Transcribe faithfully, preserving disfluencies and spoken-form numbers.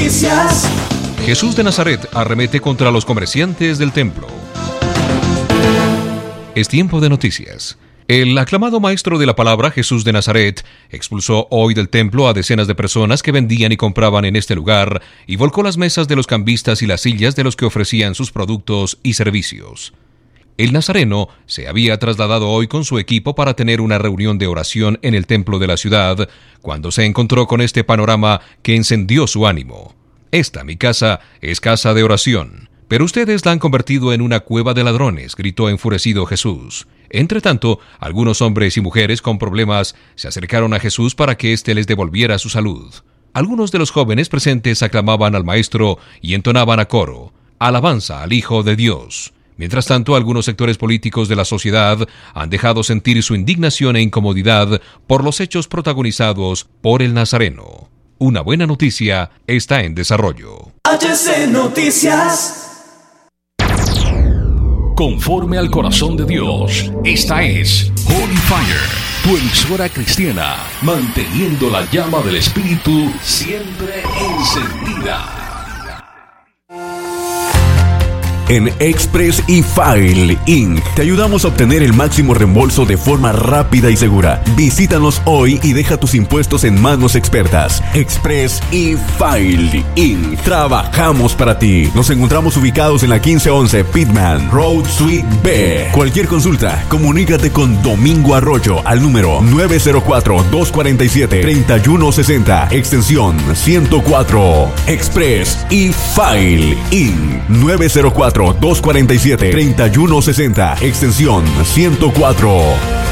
Noticias. Jesús de Nazaret arremete contra los comerciantes del templo. Es tiempo de noticias. El aclamado maestro de la palabra, Jesús de Nazaret, expulsó hoy del templo a decenas de personas que vendían y compraban en este lugar y volcó las mesas de los cambistas y las sillas de los que ofrecían sus productos y servicios. El nazareno se había trasladado hoy con su equipo para tener una reunión de oración en el templo de la ciudad, cuando se encontró con este panorama que encendió su ánimo. Esta, mi casa, es casa de oración, pero ustedes la han convertido en una cueva de ladrones, gritó enfurecido Jesús. Entretanto, algunos hombres y mujeres con problemas se acercaron a Jesús para que éste les devolviera su salud. Algunos de los jóvenes presentes aclamaban al maestro y entonaban a coro: alabanza al Hijo de Dios. Mientras tanto, algunos sectores políticos de la sociedad han dejado sentir su indignación e incomodidad por los hechos protagonizados por el nazareno. Una buena noticia está en desarrollo. H C Noticias. Conforme al corazón de Dios, esta es Holy Fire, tu emisora cristiana, manteniendo la llama del Espíritu siempre encendida. En Express e-File incorporated te ayudamos a obtener el máximo reembolso de forma rápida y segura. Visítanos hoy y deja tus impuestos en manos expertas. Express e-File incorporated. Trabajamos para ti. Nos encontramos ubicados en la quince once Pittman Road Suite B. Cualquier consulta, comunícate con Domingo Arroyo al número nueve cero cuatro, dos cuatro siete, tres uno seis cero, extensión ciento cuatro. Express e-File incorporated. nueve cero cuatro, dos cuatro siete, tres uno seis cero, extensión ciento cuatro.